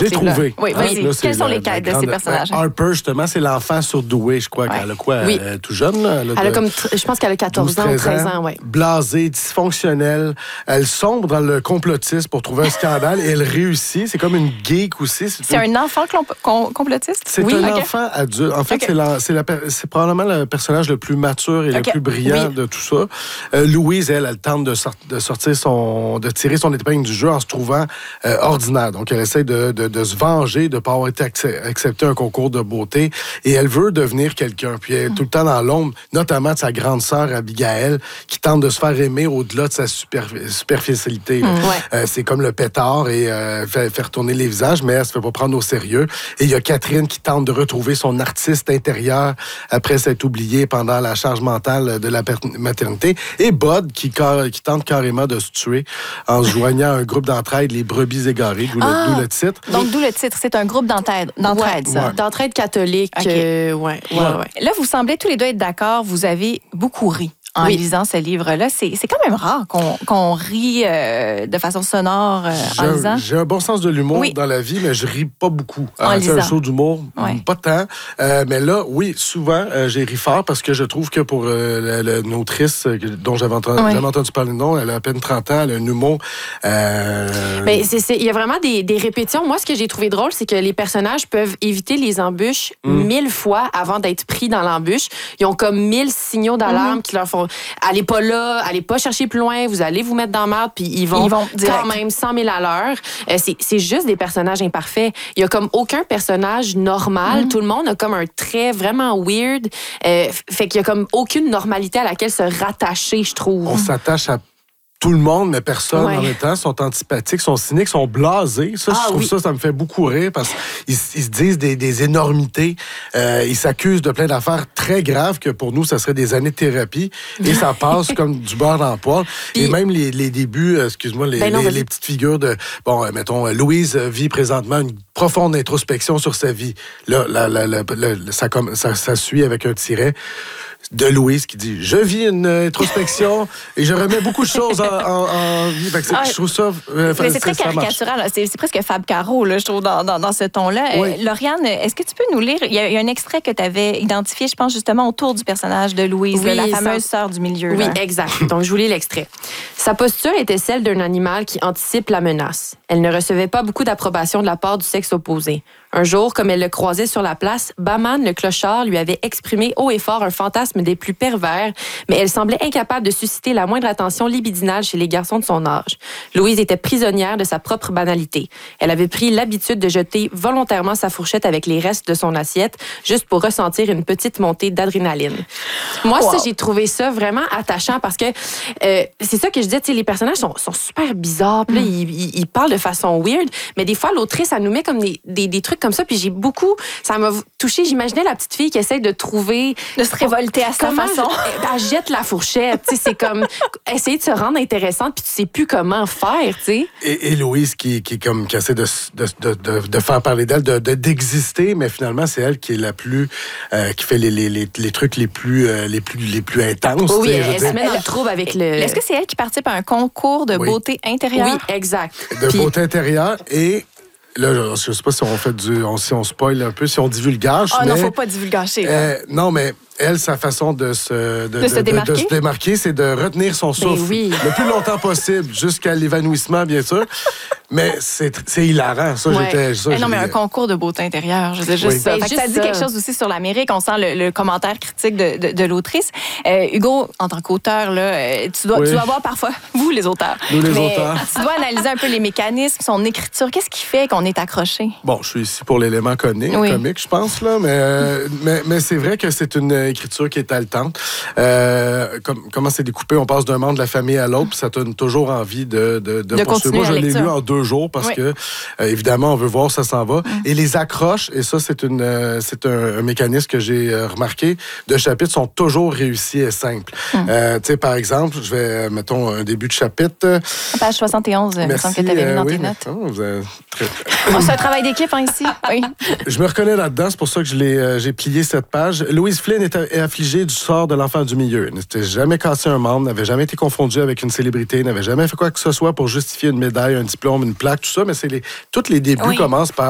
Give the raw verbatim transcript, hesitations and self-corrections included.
J'ai trouvé. Oui, vas-y. Là, Quelles sont la, les quêtes de grande, ces personnages? Harper, justement, c'est l'enfant surdoué, je crois. Ouais. Elle a quoi? Oui. Elle est tout jeune, là? Elle a, elle a de, comme, je pense qu'elle a quatorze ans ou treize ans, oui. Blasée, dysfonctionnelle. Elle sombre dans le complotisme pour trouver un scandale et elle réussit. C'est comme une geek aussi. C'est, c'est un enfant com- complotiste? C'est oui, un okay. enfant adulte. En fait, okay. c'est, la, c'est, la, c'est probablement le personnage le plus mature et okay. le plus brillant oui. de tout ça. Euh, Louise, elle, elle tente de, sort, de sortir son... de tirer son épingle du jeu en se trouvant euh, ordinaire. Donc, elle essaie de, de, de se venger de ne pas avoir été accepté un concours de beauté et elle veut devenir quelqu'un. Puis elle est mm. tout le temps dans l'ombre, notamment de sa grande sœur Abigail, qui tente de se faire aimer au-delà de sa super, superficialité. Mm. Ouais. Euh, c'est comme le pétard et euh, fait, fait retourner les visages, mais elle se fait pas prendre au sérieux. Et il y a Catherine qui tente de retrouver son artiste intérieur après s'être oubliée pendant la charge mentale de la maternité. Et Bud qui, qui tente carrément de se tuer en se joignant à un groupe d'entraide, les brebis égarées, d'où, ah, le, d'où le titre. Donc, d'où le titre. C'est un groupe d'entraide, d'entraide ouais, ça. Ouais. D'entraide catholique. Okay. Euh, ouais, ouais, ouais. Là, vous semblez tous les deux être d'accord. Vous avez beaucoup ri en oui. lisant ce livre-là. C'est, c'est quand même rare qu'on, qu'on rit euh, de façon sonore euh, en j'ai, lisant. J'ai un bon sens de l'humour oui. dans la vie, mais je ris pas beaucoup. En euh, lisant. C'est un show d'humour, ouais. pas tant. Euh, mais là, oui, souvent, euh, j'ai ri fort parce que je trouve que pour euh, la, la autrice dont j'avais entendu, oui. jamais entendu parler de nom, elle a à peine trente ans, elle a un humour... Euh... Mais c'est, c'est, il y a vraiment des, des répétitions. Moi, ce que j'ai trouvé drôle, c'est que les personnages peuvent éviter les embûches mm. mille fois avant d'être pris dans l'embûche. Ils ont comme mille signaux d'alarme mm. qui leur font... Allez pas là, allez pas chercher plus loin, vous allez vous mettre dans la merde, puis ils vont, ils vont quand même cent mille à l'heure. Euh, c'est, c'est juste des personnages imparfaits. Il y a comme aucun personnage normal. Mm-hmm. Tout le monde a comme un trait vraiment weird. Euh, fait qu'il y a comme aucune normalité à laquelle se rattacher, je trouve. On s'attache à tout le monde, mais personne ouais. en même temps, sont antipathiques, sont cyniques, sont blasés. Ça, ah, je trouve oui. ça, ça me fait beaucoup rire parce qu'ils ils se disent des, des énormités. Euh, ils s'accusent de plein d'affaires très graves que pour nous, ça serait des années de thérapie. Et ça passe comme du beurre dans le poêle. Et même les, les débuts, euh, excuse-moi, les, ben non, les, les petites figures de... Bon, euh, mettons, Louise vit présentement une profonde introspection sur sa vie. Là, la, la, la, la, ça, comme, ça, ça suit avec un tiret de Louise qui dit « Je vis une introspection et je remets beaucoup de choses en, en, en vie. » ah, je trouve ça... Euh, mais c'est très caricatural. C'est, c'est presque Fab Caro, là, je trouve, dans, dans, dans ce ton-là. Oui. Euh, Lauriane, est-ce que tu peux nous lire? Il y a, il y a un extrait que tu avais identifié, je pense, justement, autour du personnage de Louise, oui, là, la fameuse ça... sœur du milieu. Oui, là. exact. Donc, je vous lis l'extrait. Sa posture était celle d'un animal qui anticipe la menace. Elle ne recevait pas beaucoup d'approbation de la part du sexe opposé. Un jour, comme elle le croisait sur la place, Baman, le clochard, lui avait exprimé haut et fort un fantasme des plus pervers, mais elle semblait incapable de susciter la moindre attention libidinale chez les garçons de son âge. Louise était prisonnière de sa propre banalité. Elle avait pris l'habitude de jeter volontairement sa fourchette avec les restes de son assiette, juste pour ressentir une petite montée d'adrénaline. Moi, wow. ça, j'ai trouvé ça vraiment attachant parce que euh, c'est ça que je disais, tu sais, les personnages sont, sont super bizarres, puis là, mm. ils, ils, ils parlent de façon weird, mais des fois, l'autrice, elle nous met comme des, des, des trucs comme ça, puis j'ai beaucoup... Ça m'a touchée. J'imaginais la petite fille qui essaie de trouver... De se révolter à sa façon. Elle jette la fourchette. C'est comme essayer de se rendre intéressante, puis tu sais plus comment faire, tu sais. Et, et Louise qui, qui, comme, qui essaie de, de, de, de faire parler d'elle, de, de, d'exister, mais finalement, c'est elle qui est la plus... Euh, qui fait les, les, les, les trucs les plus, euh, les plus, les plus intenses. Oui, elle, elle se met dans le trouble avec le... Est-ce que c'est elle qui participe à un concours de oui. beauté intérieure? Oui, exact. De puis... beauté intérieure et... Là, je ne sais pas si on fait du, on, si on spoil un peu, si on divulgage. Ah oh, non, il ne faut pas divulgacher. Euh, non, mais elle, sa façon de se, de, de, de, se, démarquer? de, de se démarquer, c'est de retenir son souffle ben oui. le plus longtemps possible, jusqu'à l'évanouissement, bien sûr. Mais c'est, c'est hilarant, ça. Ouais. J'étais, ça eh non, mais un concours de beauté intérieure, je sais juste oui. ça. Ben, juste ça dit ça. Quelque chose aussi sur l'Amérique. On sent le, le commentaire critique de, de, de l'autrice. Euh, Hugo, en tant qu'auteur, là, tu dois, oui. tu dois avoir parfois, vous les auteurs, nous les mais auteurs, tu dois analyser un peu les mécanismes, son écriture. Qu'est-ce qui fait qu'on est accroché? Bon, je suis ici pour l'élément comique, oui. comique je pense, là, mais, euh, mais, mais c'est vrai que c'est une écriture qui est haletante. Euh, comme, comment c'est découpé? On passe d'un membre de la famille à l'autre, puis ça donne toujours envie de, de, de, de poursuivre. Moi, je l'ai lu en deux jours parce oui. que Euh, évidemment, on veut voir où ça s'en va. Mm. Et les accroches, et ça, c'est, une, euh, c'est un, un mécanisme que j'ai euh, remarqué, de chapitres sont toujours réussis et simples. Mm. Euh, tu sais, par exemple, je vais, mettons, un début de chapitre. Page soixante et onze, il me semble que tu avais mis dans tes oui, notes. Oh, vous avez très... oh, c'est un travail d'équipe, hein, ici. Oui. Je me reconnais là-dedans, c'est pour ça que je l'ai, euh, j'ai plié cette page. Louise Flynn est, est affligée du sort de l'enfant du milieu. Elle n'était jamais cassé un membre, n'avait jamais été confondue avec une célébrité, n'avait jamais fait quoi que ce soit pour justifier une médaille, un diplôme, une plaque, tout ça, mais c'est les, tous les débuts oui. commencent par